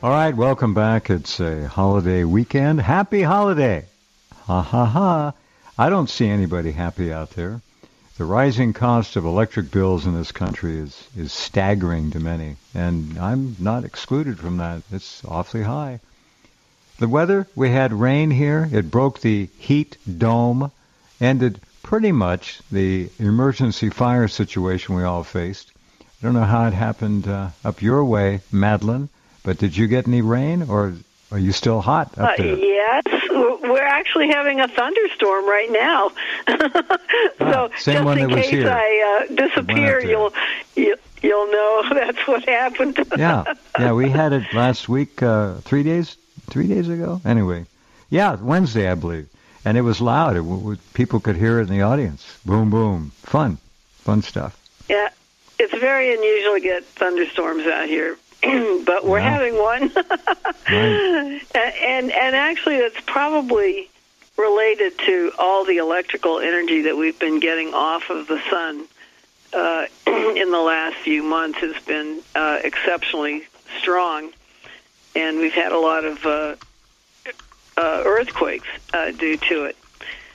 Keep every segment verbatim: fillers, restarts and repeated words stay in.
All right, welcome back. It's a holiday weekend. Happy holiday. Ha, ha, ha. I don't see anybody happy out there. The rising cost of electric bills in this country is, is staggering to many, and I'm not excluded from that. It's awfully high. The weather, we had rain here. It broke the heat dome, ended pretty much the emergency fire situation we all faced. I don't know how it happened uh, up your way, Madeline, but did you get any rain, or are you still hot up there? Uh, yes, we're actually having a thunderstorm right now. so ah, same just one in that was case here. I uh, disappear, you'll, you, you'll know that's what happened. yeah, yeah, we had it last week, uh, three days, three days ago. Anyway, yeah, Wednesday, I believe, and it was loud. It, w- people could hear it in the audience. Boom, boom, fun, fun stuff. Yeah, it's very unusual to get thunderstorms out here. But we're yeah. having one. right. and and actually that's probably related to all the electrical energy that we've been getting off of the sun uh, in the last few months has been uh, exceptionally strong. And we've had a lot of uh, uh, earthquakes uh, due to it.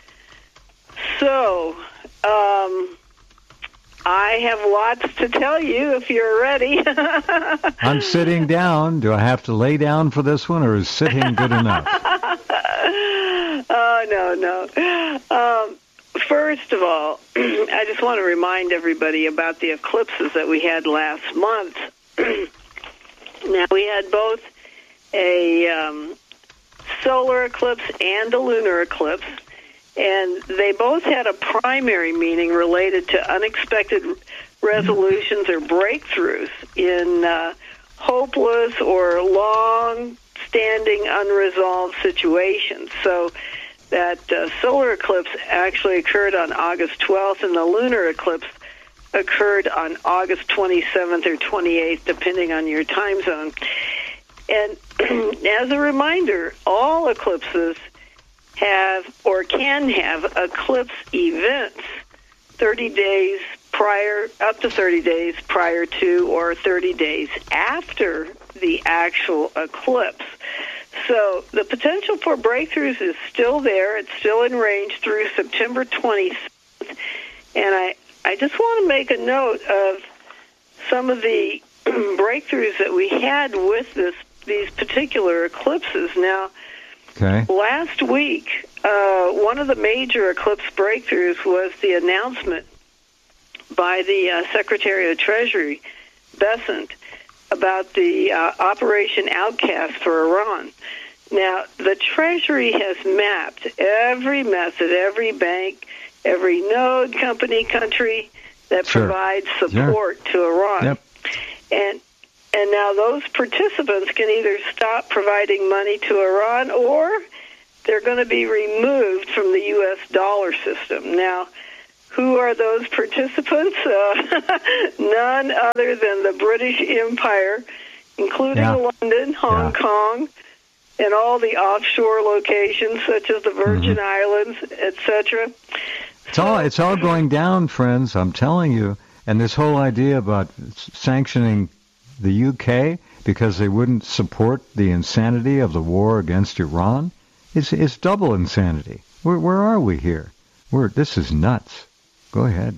So, um... I have lots to tell you if you're ready. I'm sitting down. Do I have to lay down for this one, or is sitting good enough? Oh, no, no. Um, first of all, I just want to remind everybody about the eclipses that we had last month. Now, we had both a um, solar eclipse and a lunar eclipse. And they both had a primary meaning related to unexpected resolutions or breakthroughs in uh, hopeless or long-standing unresolved situations. So that uh, solar eclipse actually occurred on August twelfth, and the lunar eclipse occurred on August twenty-seventh or twenty-eighth, depending on your time zone. And as a reminder, all eclipses have or can have eclipse events thirty days prior, up to thirty days prior to, or thirty days after the actual eclipse. So the potential for breakthroughs is still there. It's still in range through September twenty-seventh. And I, I just want to make a note of some of the breakthroughs that we had with this these particular eclipses. Now, Okay. last week, uh, one of the major eclipse breakthroughs was the announcement by the uh, Secretary of Treasury, Bessent, about the uh, Operation Outcast for Iran. Now, the Treasury has mapped every method, every bank, every node, company, country that Sure. provides support Sure. to Iran. Yep. And And now those participants can either stop providing money to Iran, or they're going to be removed from the U S dollar system. Now, who are those participants? Uh, none other than the British Empire, including Yeah. London, Hong Yeah. Kong, and all the offshore locations such as the Virgin Mm-hmm. Islands, et cetera. It's all it's all going down, friends. I'm telling you. And this whole idea about sanctioning the U K because they wouldn't support the insanity of the war against Iran, it's it's double insanity. Where where are we here? We're this is nuts. Go ahead.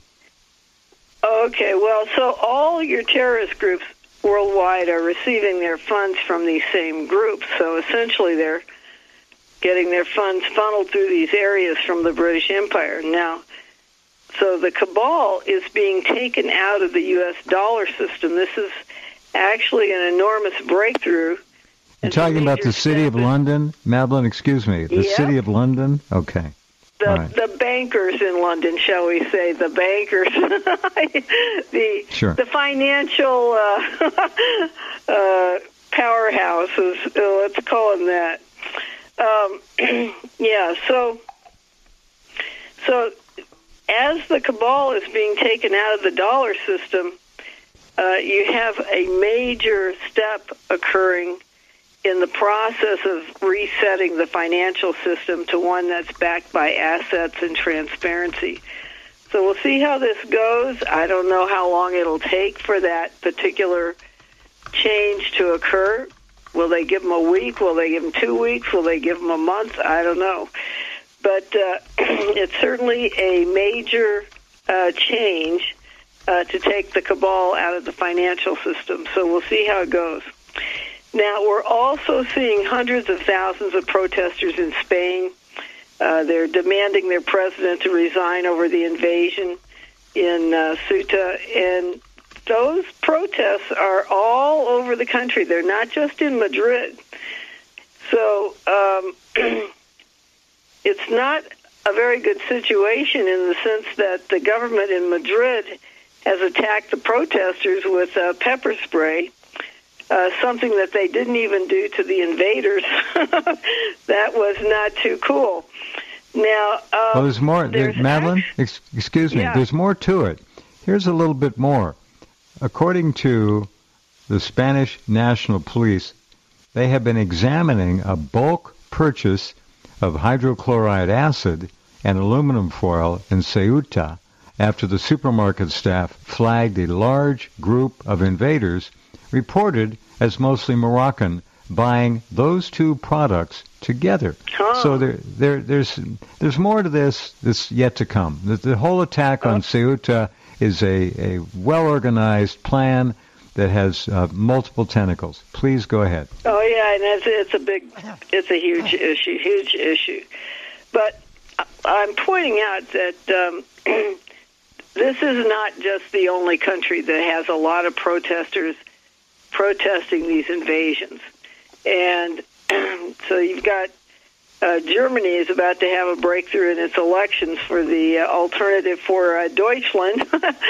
Okay, well, so all your terrorist groups worldwide are receiving their funds from these same groups. So essentially they're getting their funds funneled through these areas from the British Empire. Now, so the cabal is being taken out of the U S dollar system. This is actually an enormous breakthrough. You're talking about the city of London? Madeline, excuse me. The Yep. city of London? Okay. The, All right. the bankers in London, shall we say, the bankers, the Sure. the financial uh, uh, powerhouses, uh, let's call them that. Um, yeah, so so as the cabal is being taken out of the dollar system, uh, you have a major step occurring in the process of resetting the financial system to one that's backed by assets and transparency. So we'll see how this goes. I don't know how long it'll take for that particular change to occur. Will they give them a week? Will they give them two weeks? Will they give them a month? I don't know. But uh, it's certainly a major uh, change uh, to take the cabal out of the financial system. So we'll see how it goes. Now, we're also seeing hundreds of thousands of protesters in Spain. Uh, they're demanding their president to resign over the invasion in uh, Ceuta. And those protests are all over the country. They're not just in Madrid. So um, it's not a very good situation in the sense that the government in Madrid has attacked the protesters with uh, pepper spray. Uh, something that they didn't even do to the invaders. That was not too cool. Now, um, well, there's more. There's Madeline, ex- excuse me. Yeah. There's more to it. Here's a little bit more. According to the Spanish National Police, they have been examining a bulk purchase of hydrochloride acid and aluminum foil in Ceuta after the supermarket staff flagged a large group of invaders reported as mostly Moroccan buying those two products together. Oh. So there, there, there's there's more to this that's yet to come. The, the whole attack on Ceuta is a, a well-organized plan that has uh, multiple tentacles. Please go ahead. Oh, yeah, and it's, it's a big, it's a huge issue, huge issue. But I'm pointing out that um, this is not just the only country that has a lot of protesters protesting these invasions. And so you've got uh, Germany is about to have a breakthrough in its elections for the uh, alternative for uh, Deutschland.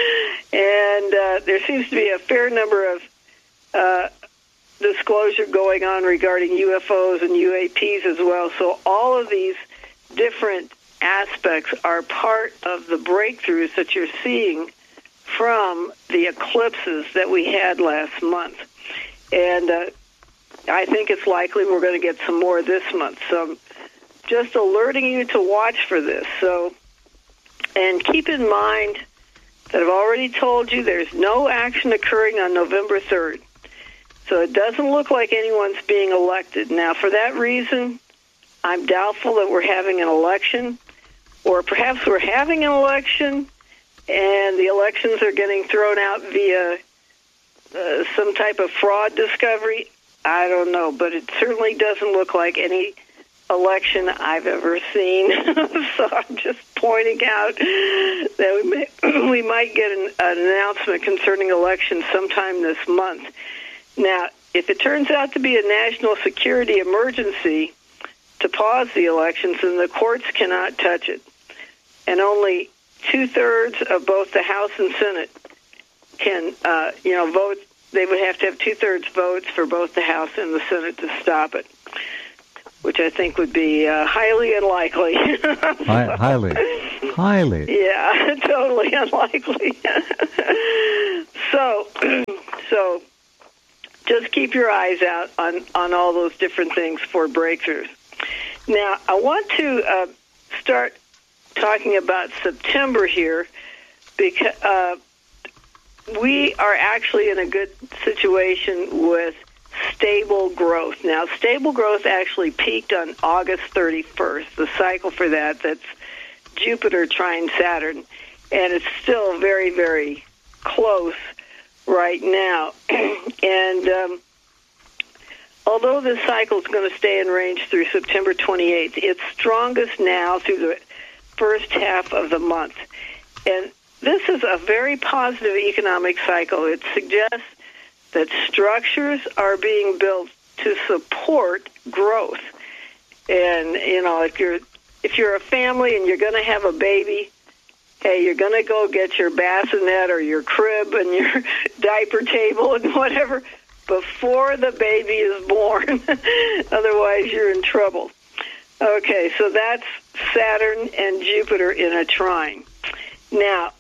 And uh, there seems to be a fair number of uh, disclosure going on regarding U F Os and U A Ps as well. So all of these different aspects are part of the breakthroughs that you're seeing from the eclipses that we had last month. And uh, I think it's likely we're going to get some more this month. So I'm just alerting you to watch for this. So, and keep in mind that I've already told you there's no action occurring on November third. So it doesn't look like anyone's being elected. Now, for that reason, I'm doubtful that we're having an election, or perhaps we're having an election and the elections are getting thrown out via uh, some type of fraud discovery. I don't know, but it certainly doesn't look like any election I've ever seen. So I'm just pointing out that we may, we might get an, an announcement concerning elections sometime this month. Now, if it turns out to be a national security emergency to pause the elections, then the courts cannot touch it. And only two-thirds of both the House and Senate can, uh, you know, vote. They would have to have two-thirds votes for both the House and the Senate to stop it, which I think would be uh, highly unlikely. Hi- highly. Highly. Yeah, totally unlikely. so, so just keep your eyes out on, on all those different things for breakthroughs. Now, I want to uh, start talking about September here, because uh, we are actually in a good situation with stable growth. Now, stable growth actually peaked on August thirty-first, the cycle for that, that's Jupiter trine Saturn, and it's still very, very close right now. And um, although this cycle is going to stay in range through September twenty-eighth, it's strongest now through the first half of the month. And this is a very positive economic cycle. It suggests that structures are being built to support growth. And, you know, if you're if you're a family and you're going to have a baby, hey, you're going to go get your bassinet or your crib and your diaper table and whatever before the baby is born. Otherwise, you're in trouble. Okay, so that's Saturn and Jupiter in a trine. Now,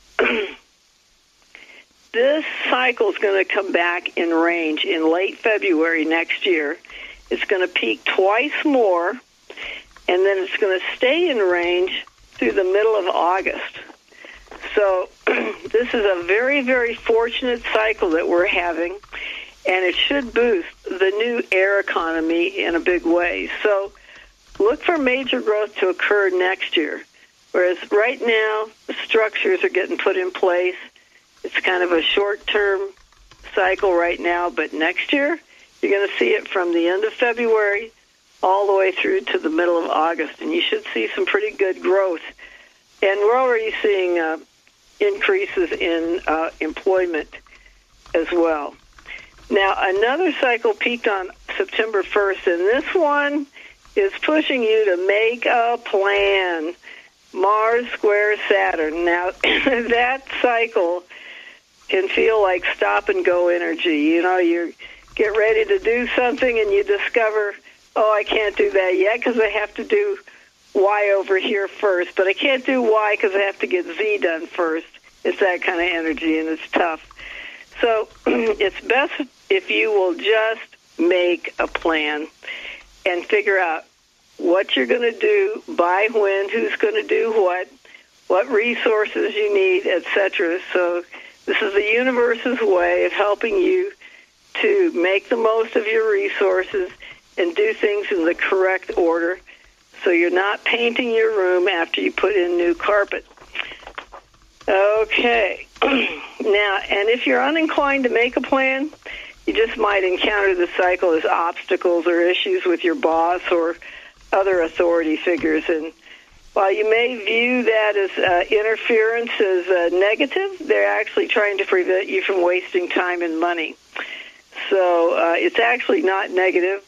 this cycle is going to come back in range in late February next year. It's going to peak twice more, and then it's going to stay in range through the middle of August. So this is a very, very fortunate cycle that we're having. and it should boost the new air economy in a big way. So look for major growth to occur next year, whereas right now the structures are getting put in place. It's kind of a short-term cycle right now, but next year you're going to see it from the end of February all the way through to the middle of August, and you should see some pretty good growth. And we're already seeing uh, increases in uh, employment as well. Now, another cycle peaked on September first, and this one is pushing you to make a plan. Mars square Saturn. Now, that cycle can feel like stop-and-go energy. You know, you get ready to do something, and you discover, oh, I can't do that yet because I have to do Y over here first. But I can't do Y because I have to get Z done first. It's that kind of energy, and it's tough. So it's best if you will just make a plan and figure out what you're going to do, by when, who's going to do what, what resources you need, et cetera. So this is the universe's way of helping you to make the most of your resources and do things in the correct order so you're not painting your room after you put in new carpet. Okay. Now, and if you're uninclined to make a plan, you just might encounter the cycle as obstacles or issues with your boss or other authority figures. And while you may view that as uh, interference as uh, negative, they're actually trying to prevent you from wasting time and money. So uh, it's actually not negative,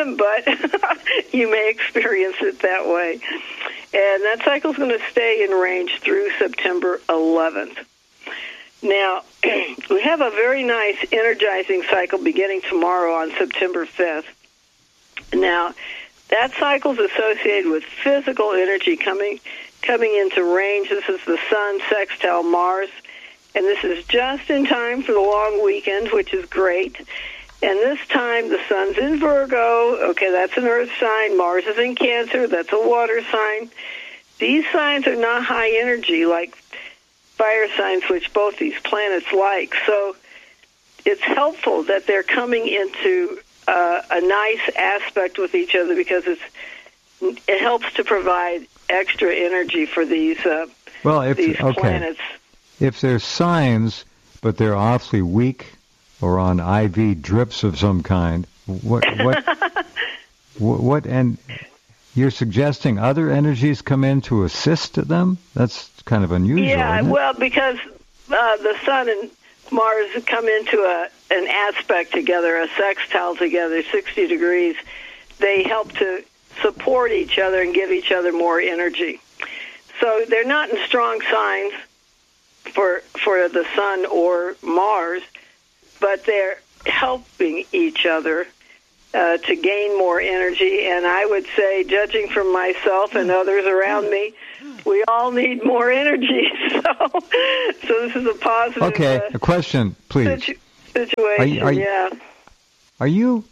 but you may experience it that way. And that cycle is going to stay in range through September eleventh. Now, we have a very nice energizing cycle beginning tomorrow on September fifth. Now, that cycle is associated with physical energy coming coming into range. This is the Sun sextile Mars, and this is just in time for the long weekend, which is great. And this time, the Sun's in Virgo. Okay, that's an Earth sign. Mars is in Cancer. That's a water sign. These signs are not high energy like fire signs, which both these planets like. So it's helpful that they're coming into uh, a nice aspect with each other because it's it helps to provide extra energy for these uh, well, if, these okay. planets. If they're signs, but they're awfully weak or on I V drips of some kind, what what what, what and you're suggesting other energies come in to assist them? That's kind of unusual. Yeah, isn't it? well, because uh, the Sun and Mars come into a an aspect together, a sextile together, sixty degrees. They help to support each other and give each other more energy. So they're not in strong signs for for the Sun or Mars, but they're helping each other uh, to gain more energy. And I would say, judging from myself and others around me, we all need more energy. So, so this is a positive Okay, uh, a question, please. situ- situation. Are you, are you, yeah. Are you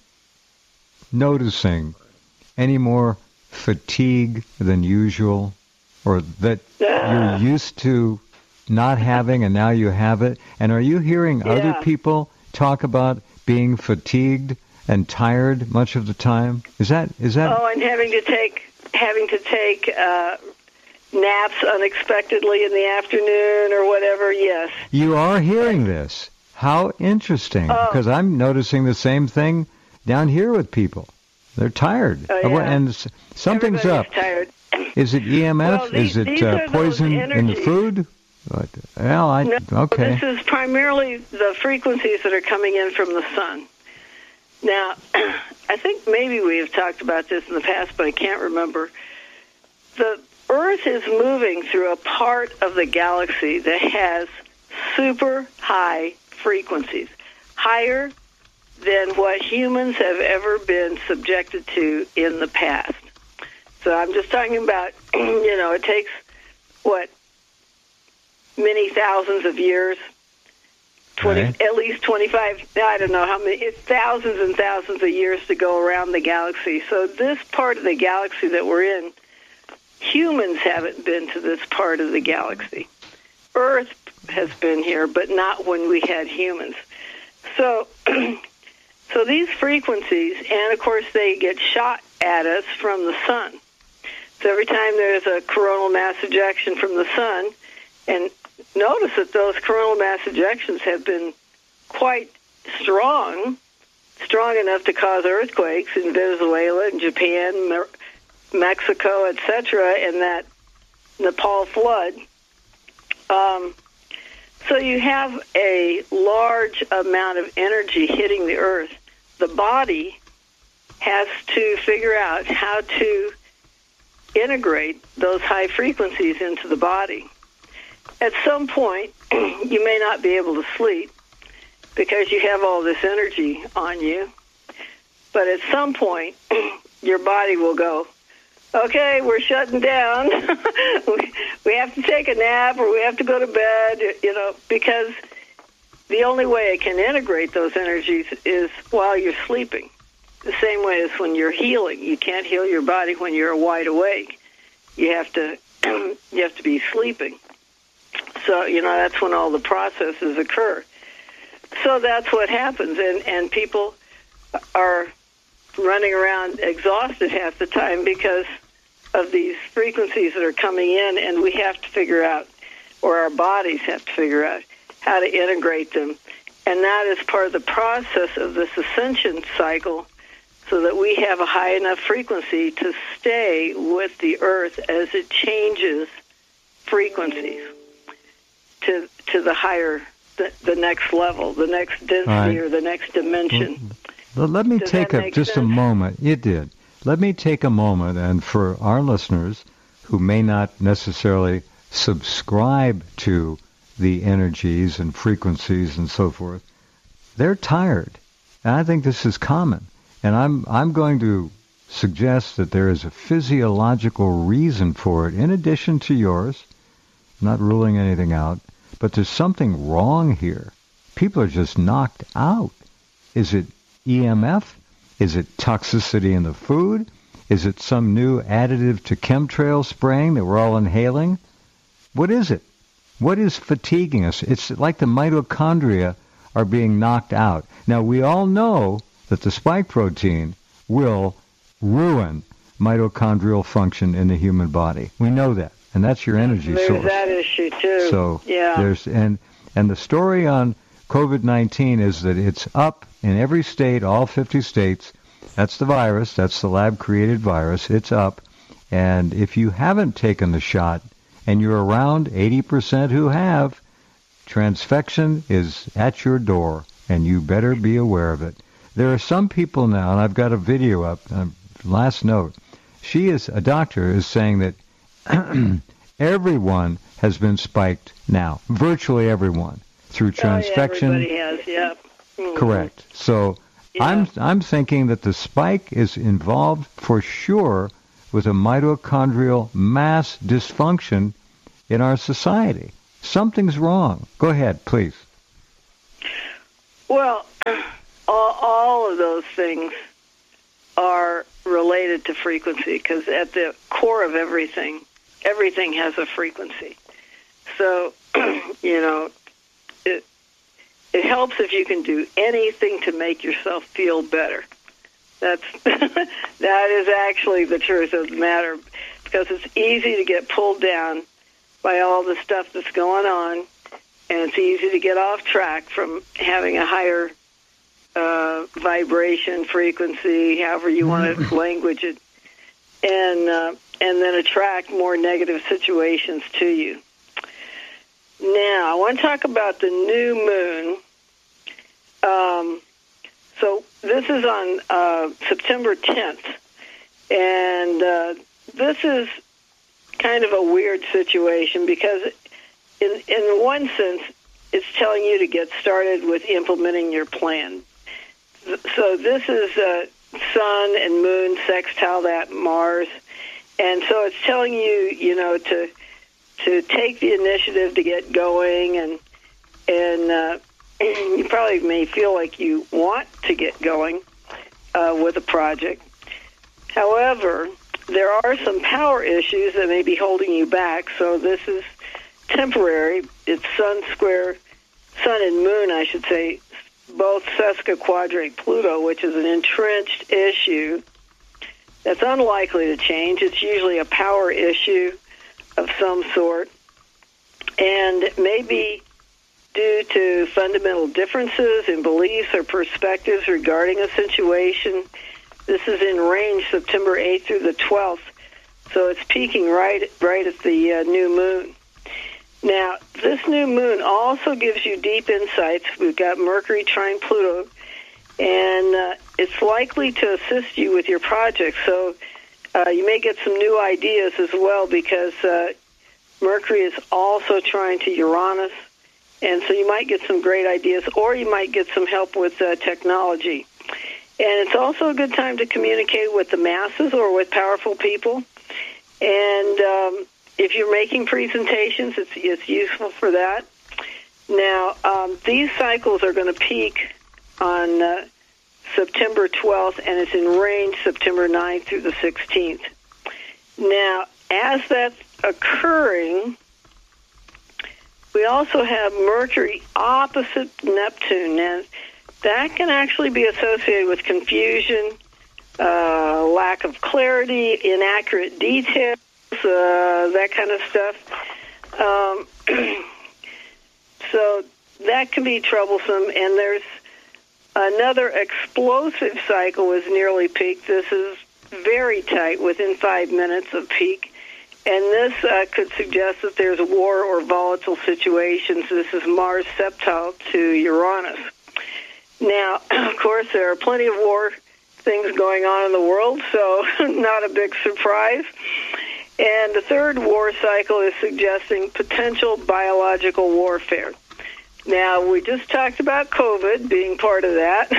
noticing any more fatigue than usual, or that Uh, you're used to not having and now you have it? And are you hearing Yeah. other people talk about being fatigued and tired much of the time? Is that is that? Oh, and having to take having to take uh, naps unexpectedly in the afternoon or whatever. Yes. You are hearing this. How interesting, Oh. because I'm noticing the same thing down here with people. They're tired. Oh, yeah. And s- something's up. Everybody's tired. Is it E M F? Well, these- Is it these uh, are those poison in the energies. food? What? Well, I, No, okay. this is primarily the frequencies that are coming in from the Sun. Now, I think maybe we have talked about this in the past, but I can't remember. The Earth is moving through a part of the galaxy that has super high frequencies, higher than what humans have ever been subjected to in the past. So I'm just talking about, you know, it takes, what, many thousands of years, twenty, Right. at least twenty-five, I don't know how many, it's thousands and thousands of years to go around the galaxy. So this part of the galaxy that we're in, humans haven't been to this part of the galaxy. Earth has been here, but not when we had humans. So So these frequencies, and of course they get shot at us from the sun. So every time there's a coronal mass ejection from the sun, and notice that those coronal mass ejections have been quite strong, strong enough to cause earthquakes in Venezuela and Japan, Me- Mexico, et cetera, and that Nepal flood. Um, so you have a large amount of energy hitting the earth. The body has to figure out how to integrate those high frequencies into the body. At some point, you may not be able to sleep because you have all this energy on you. But at some point, your body will go, okay, we're shutting down. we, we have to take a nap or we have to go to bed, you know, because the only way it can integrate those energies is while you're sleeping. The same way as when you're healing. You can't heal your body when you're wide awake. You have to you have to be sleeping. So, you know, that's when all the processes occur. So that's what happens. And, and people are running around exhausted half the time because of these frequencies that are coming in, and we have to figure out, or our bodies have to figure out, how to integrate them. And that is part of the process of this ascension cycle, so that we have a high enough frequency to stay with the earth as it changes frequencies to to the higher, the, the next level, the next density, right, or the next dimension. Well, let me Does take a, just sense? a moment. It did. Let me take a moment, and for our listeners who may not necessarily subscribe to the energies and frequencies and so forth, they're tired. And I think this is common. And I'm I'm going to suggest that there is a physiological reason for it, in addition to yours. I'm not ruling anything out, but there's something wrong here. People are just knocked out. Is it E M F? Is it toxicity in the food? Is it some new additive to chemtrail spraying that we're all inhaling? What is it? What is fatiguing us? It's like the mitochondria are being knocked out. Now, we all know that the spike protein will ruin mitochondrial function in the human body. We know that, and that's your energy there's source. There's that issue, too. So yeah. there's and and the story on COVID nineteen is that it's up in every state, all fifty states. That's the virus. That's the lab-created virus. It's up. And if you haven't taken the shot, and you're around eighty percent who have, transfection is at your door, and you better be aware of it. There are some people now, and I've got a video up, uh, last note. She is, a doctor is saying that everyone has been spiked now, virtually everyone, through transfection. Oh, yeah, everybody has, yeah. Mm-hmm. Correct. So yeah. I'm I'm thinking that the spike is involved for sure with a mitochondrial mass dysfunction in our society. Something's wrong. Go ahead, please. Well, all, all of those things are related to frequency, because at the core of everything, everything has a frequency. So, you know, it it helps if you can do anything to make yourself feel better. That's that is actually the truth of the matter, because it's easy to get pulled down by all the stuff that's going on, and it's easy to get off track from having a higher uh, vibration, frequency, however you want to language it, and uh, and then attract more negative situations to you. Now, I want to talk about the new moon. Um, so this is on uh, September tenth, and uh, this is kind of a weird situation, because in in one sense, it's telling you to get started with implementing your plan. So this is uh, Sun and Moon sextile that Mars, and so it's telling you, you know, to to take the initiative to get going, and and uh, you probably may feel like you want to get going uh, with a project. However, there are some power issues that may be holding you back, so this is temporary. It's Sun square, Sun and Moon, I should say, both sesquiquadrate Pluto, which is an entrenched issue that's unlikely to change. It's usually a power issue of some sort, and it may be due to fundamental differences in beliefs or perspectives regarding a situation. This is in range September eighth through the twelfth, so it's peaking right right at the uh, new moon. Now, this new moon also gives you deep insights. We've got Mercury trine Pluto, and uh, it's likely to assist you with your project. So uh, you may get some new ideas as well, because uh, Mercury is also trine to Uranus, and so you might get some great ideas, or you might get some help with uh, technology. And it's also a good time to communicate with the masses or with powerful people. And um, if you're making presentations, it's, it's useful for that. Now, um, these cycles are going to peak on uh, September twelfth, and it's in range September ninth through the sixteenth. Now, as that's occurring, we also have Mercury opposite Neptune, and that can actually be associated with confusion, uh, lack of clarity, inaccurate details, uh, that kind of stuff. Um, so that can be troublesome, and there's another explosive cycle is nearly peaked. This is very tight, within five minutes of peak. And this uh, could suggest that there's a war or volatile situations. This is Mars sextile to Uranus. Now, of course, there are plenty of war things going on in the world, so not a big surprise. And the third war cycle is suggesting potential biological warfare. Now, we just talked about COVID being part of that.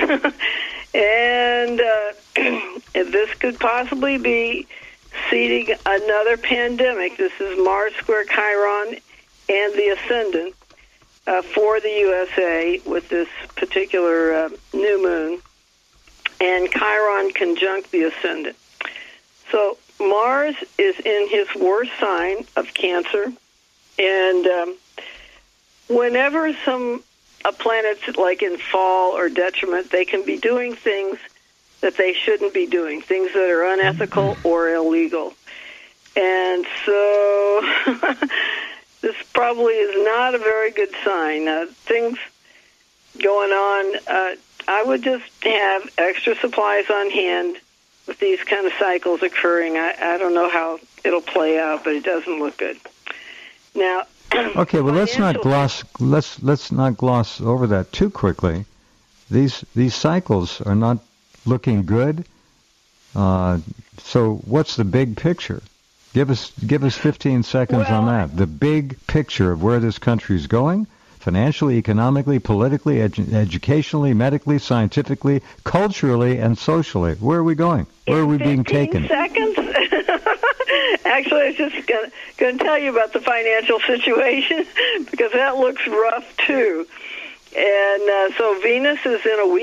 and uh, this could possibly be seeding another pandemic. This is Mars square Chiron and the Ascendant uh, for the U S A with this particular uh, new moon, and Chiron conjunct the Ascendant. So Mars is in his worst sign of Cancer, and um, whenever some a planet's like in fall or detriment, they can be doing things that they shouldn't be doing, things that are unethical or illegal. And so this probably is not a very good sign. Uh, things going on, uh, I would just have extra supplies on hand with these kind of cycles occurring. I, I don't know how it'll play out, but it doesn't look good. Now, okay, well, let's not gloss let's let's not gloss over that too quickly. These these cycles are not looking good. Uh, so what's the big picture? Give us give us fifteen seconds well, on that. The big picture of where this country is going, financially, economically, politically, edu- educationally, medically, scientifically, culturally, and socially. Where are we going? Where are we being taken? Seconds? Actually, I was just going to tell you about the financial situation because that looks rough too. And uh, so Venus is in a weak